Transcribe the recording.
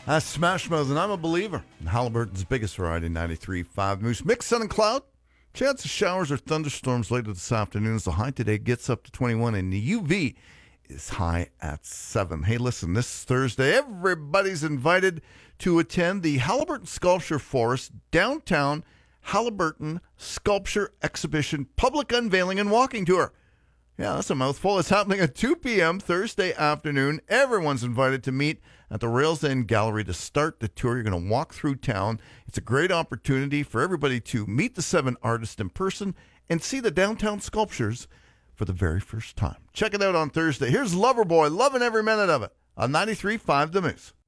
Smash Mouth, and I'm a believer in Halliburton's biggest variety, 93.5 Moose. Mixed sun and cloud. Chance of showers or thunderstorms later this afternoon as the high today gets up to 21, and the UV is high at 7. Hey, listen, this Thursday, everybody's invited to attend the Halliburton Sculpture Forest downtown Halliburton Sculpture Exhibition public unveiling and walking tour. Yeah, that's a mouthful. It's happening at 2 p.m. Thursday afternoon. Everyone's invited to meet at the Rails End Gallery to start the tour. You're going to walk through town. It's a great opportunity for everybody to meet the 7 artists in person and see the downtown sculptures for the very first time. Check it out on Thursday. Here's Loverboy, loving every minute of it on 93.5 The Moose.